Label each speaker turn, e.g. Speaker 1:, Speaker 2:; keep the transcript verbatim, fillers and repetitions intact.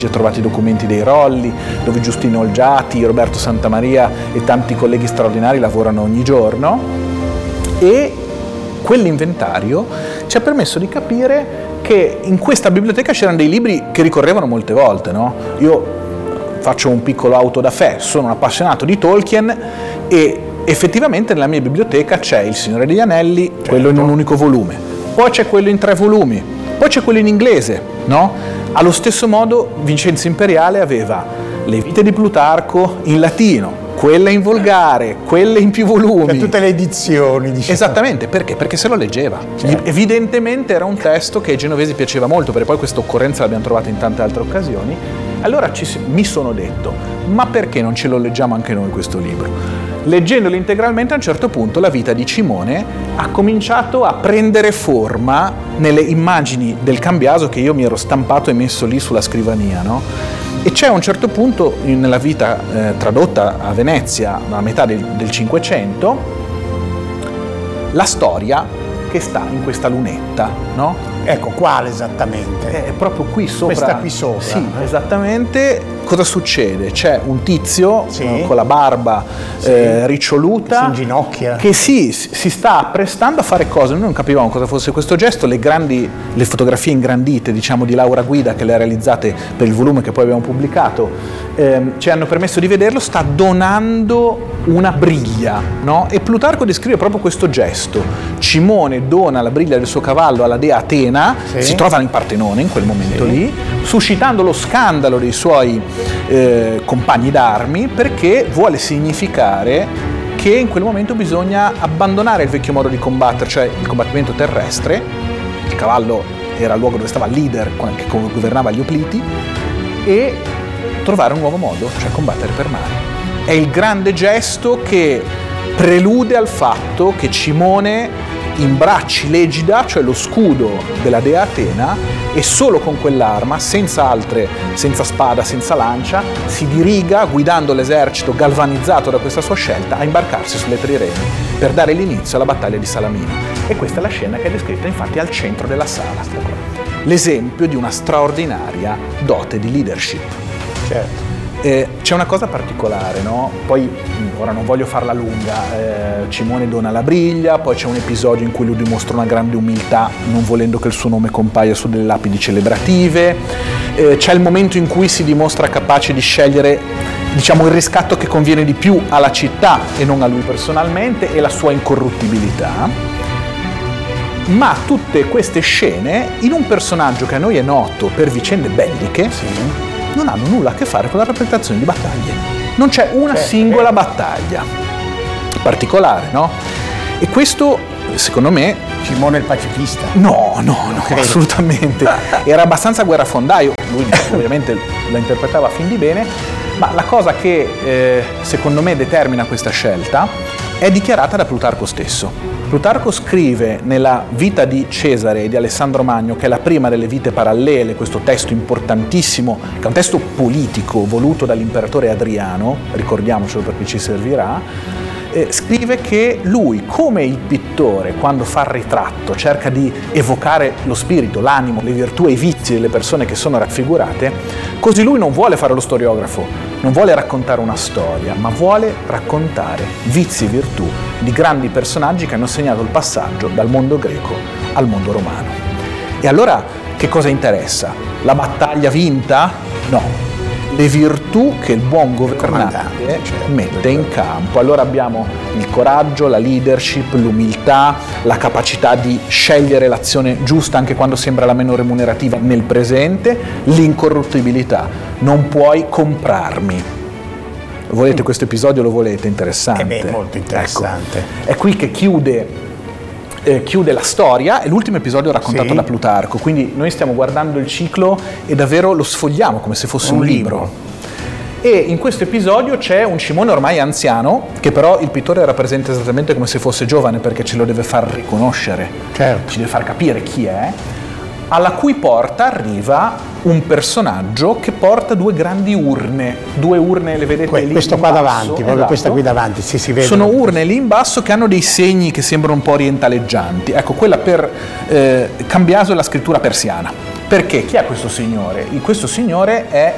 Speaker 1: trovate i documenti dei Rolli, dove Giustino Olgiati, Roberto Santamaria e tanti colleghi straordinari lavorano ogni giorno, e quell'inventario ci ha permesso di capire che in questa biblioteca c'erano dei libri che ricorrevano molte volte, no? Io faccio un piccolo auto da fè, sono un appassionato di Tolkien e effettivamente nella mia biblioteca c'è Il Signore degli Anelli, certo, quello in un unico volume, poi c'è quello in tre volumi, poi c'è quello in inglese, no? Allo stesso modo Vincenzo Imperiale aveva Le vite di Plutarco in latino, quelle in volgare, quelle in più volumi.
Speaker 2: Cioè, tutte le edizioni, diciamo.
Speaker 1: Esattamente, perché? Perché se lo leggeva. Certo. Evidentemente era un testo che ai genovesi piaceva molto, perché poi questa occorrenza l'abbiamo trovata in tante altre occasioni. Allora ci, mi sono detto, ma perché non ce lo leggiamo anche noi questo libro? Leggendolo integralmente a un certo punto la vita di Cimone ha cominciato a prendere forma nelle immagini del Cambiaso che io mi ero stampato e messo lì sulla scrivania, no? E c'è a un certo punto nella vita eh, tradotta a Venezia a metà del, del Cinquecento la storia che sta in questa lunetta, no?
Speaker 2: Ecco, quale esattamente?
Speaker 1: È proprio qui sopra.
Speaker 2: Questa qui sopra.
Speaker 1: Sì, esattamente. Cosa succede? C'è un tizio
Speaker 2: sì.
Speaker 1: eh, con la barba
Speaker 2: sì.
Speaker 1: eh, riccioluta
Speaker 2: che si inginocchia,
Speaker 1: che sì, si sta apprestando a fare cose. Noi non capivamo cosa fosse questo gesto. Le grandi, le fotografie ingrandite, diciamo, di Laura Guida, che le ha realizzate per il volume che poi abbiamo pubblicato, ehm, ci hanno permesso di vederlo. Sta donando una briglia, no? E Plutarco descrive proprio questo gesto. Cimone dona la briglia del suo cavallo alla dea Atena, sì. si trova nel Partenone in quel momento sì. lì, suscitando lo scandalo dei suoi eh, compagni d'armi, perché vuole significare che in quel momento bisogna abbandonare il vecchio modo di combattere, cioè il combattimento terrestre. Il cavallo era il luogo dove stava il leader che governava gli Opliti, e trovare un nuovo modo, cioè combattere per mare. È il grande gesto che prelude al fatto che Cimone imbracci l'egida, cioè lo scudo della dea Atena, e solo con quell'arma, senza altre, senza spada, senza lancia, si diriga, guidando l'esercito galvanizzato da questa sua scelta, a imbarcarsi sulle trireme per dare l'inizio alla battaglia di Salamina. E questa è la scena che è descritta infatti al centro della sala, l'esempio di una straordinaria dote di leadership.
Speaker 2: Certo.
Speaker 1: Eh, c'è una cosa particolare, no? Poi ora non voglio farla lunga, eh, Cimone dona la briglia, poi c'è un episodio in cui lui dimostra una grande umiltà non volendo che il suo nome compaia su delle lapidi celebrative, eh, c'è il momento in cui si dimostra capace di scegliere, diciamo, il riscatto che conviene di più alla città e non a lui personalmente, e la sua incorruttibilità. Ma tutte queste scene in un personaggio che a noi è noto per vicende belliche, sì, non hanno nulla a che fare con la rappresentazione di battaglie. Non c'è una certo, singola certo. battaglia particolare, no? E questo, secondo me...
Speaker 2: Cimone il pacifista?
Speaker 1: No, no, no, okay. assolutamente. Era abbastanza guerrafondaio, lui ovviamente la interpretava a fin di bene, ma la cosa che eh, secondo me determina questa scelta è dichiarata da Plutarco stesso. Plutarco scrive nella vita di Cesare e di Alessandro Magno, che è la prima delle vite parallele, questo testo importantissimo, che è un testo politico voluto dall'imperatore Adriano, ricordiamocelo perché ci servirà, eh, scrive che lui, come il pittore, quando fa il ritratto, cerca di evocare lo spirito, l'animo, le virtù e i vizi delle persone che sono raffigurate, così lui non vuole fare lo storiografo, non vuole raccontare una storia, ma vuole raccontare vizi e virtù di grandi personaggi che hanno segnato il passaggio dal mondo greco al mondo romano. E allora che cosa interessa? La battaglia vinta? No. Le virtù che il buon governante mette in campo. Allora abbiamo il coraggio, la leadership, l'umiltà, la capacità di scegliere l'azione giusta anche quando sembra la meno remunerativa nel presente, l'incorruttibilità. Non puoi comprarmi. Volete questo episodio? Lo volete? Interessante.
Speaker 2: Eh beh, molto interessante.
Speaker 1: Ecco, è qui che chiude Eh, chiude la storia, è l'ultimo episodio raccontato sì. da Plutarco, quindi noi stiamo guardando il ciclo e davvero lo sfogliamo come se fosse un, un libro. libro. E in questo episodio c'è un Cimone ormai anziano, che però il pittore rappresenta esattamente come se fosse giovane, perché ce lo deve far riconoscere,
Speaker 2: certo.
Speaker 1: ci deve far capire chi è, alla cui porta arriva un personaggio che porta due grandi urne, due urne, le vedete
Speaker 2: que-
Speaker 1: lì
Speaker 2: questo
Speaker 1: in
Speaker 2: qua
Speaker 1: basso,
Speaker 2: davanti, proprio
Speaker 1: esatto.
Speaker 2: questa qui davanti, sì, si vede.
Speaker 1: Sono urne lì in basso che hanno dei segni che sembrano un po' orientaleggianti. Ecco, quella per eh, Cambiaso è la scrittura persiana. Perché? Chi è questo signore? Questo signore è